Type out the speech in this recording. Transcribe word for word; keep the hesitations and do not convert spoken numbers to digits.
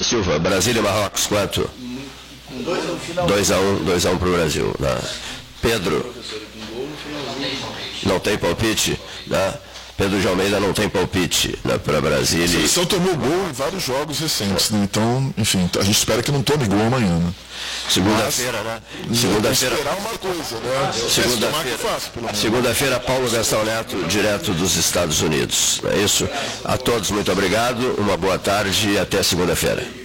Silva, Brasília e Marrocos, quanto? dois a um, dois a um para o Brasil. Né? Pedro, não tem palpite? Né? Pedro de Almeida não tem palpite, né, para Brasília. A seleção tomou gol em vários jogos recentes, né? Então, enfim, a gente espera que não tome gol amanhã. Né? Segunda-feira, né? Segunda-feira. Esperar uma coisa, né? Segunda-feira, segunda-feira, Paulo Gastão Neto, direto dos Estados Unidos. É isso? A todos, muito obrigado, uma boa tarde e até segunda-feira.